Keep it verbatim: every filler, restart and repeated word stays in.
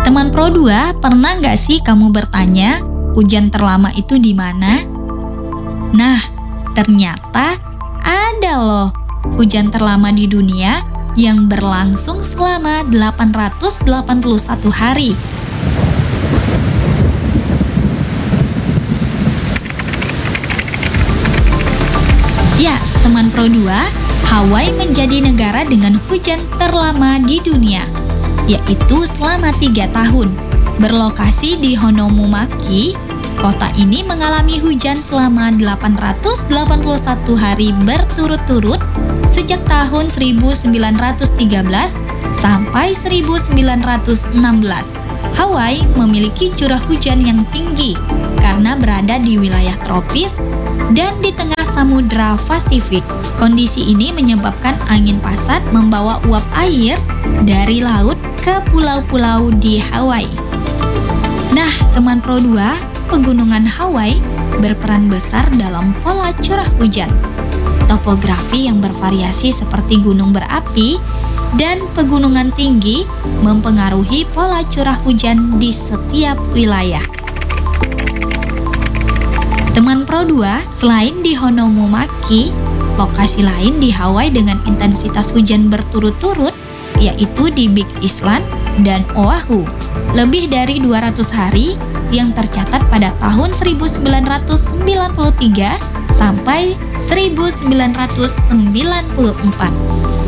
Teman Pro dua, pernah nggak sih kamu bertanya, hujan terlama itu di mana? Nah, ternyata ada loh hujan terlama di dunia yang berlangsung selama delapan ratus delapan puluh satu hari. Ya, teman Pro dua, Hawaii menjadi negara dengan hujan terlama di dunia, yaitu selama tiga tahun. Berlokasi di Honolulu, kota ini mengalami hujan selama delapan ratus delapan puluh satu hari berturut-turut sejak tahun seribu sembilan ratus tiga belas sampai seribu sembilan ratus enam belas. Hawaii memiliki curah hujan yang tinggi karena berada di wilayah tropis dan di tengah Samudra Pasifik. Kondisi ini menyebabkan angin pasat membawa uap air dari laut ke pulau-pulau di Hawaii. Nah, teman Pro dua, pegunungan Hawaii berperan besar dalam pola curah hujan. Topografi yang bervariasi seperti gunung berapi dan pegunungan tinggi mempengaruhi pola curah hujan di setiap wilayah. Teman Pro dua, selain di Honolulu, lokasi lain di Hawaii dengan intensitas hujan berturut-turut yaitu di Big Island dan Oahu. Lebih dari dua ratus hari yang tercatat pada tahun seribu sembilan ratus sembilan puluh tiga sampai seribu sembilan ratus sembilan puluh empat.